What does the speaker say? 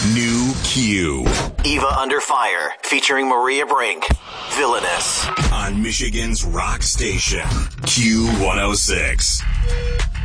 New Q. Eva Under Fire, featuring Maria Brink. Villainous. On Michigan's rock station, Q106.